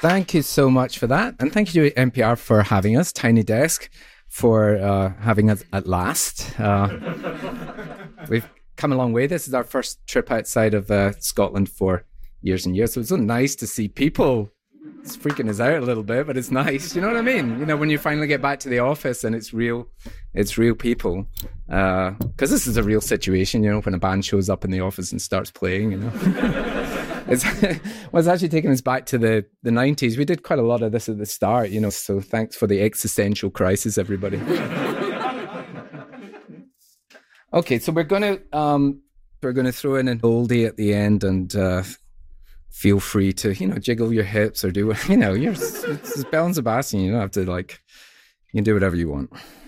Thank you so much for that. And thank you to NPR for having us, Tiny Desk, for having us at last. We've come a long way. This is our first trip outside of Scotland for years and years. So it's so nice to see people. It's freaking us out a little bit, but it's nice. You know what I mean? You know, when you finally get back to the office and it's real people. Because this is a real situation, you know, when a band shows up in the office and starts playing, you know. It's actually taking us back to the 90s. We did quite a lot of this at the start, you know, so thanks for the existential crisis, everybody. Okay, so we're going to throw in an oldie at the end, and feel free to, you know, jiggle your hips or do, you know, it's Belle and Sebastian. You don't have to, like, you can do whatever you want.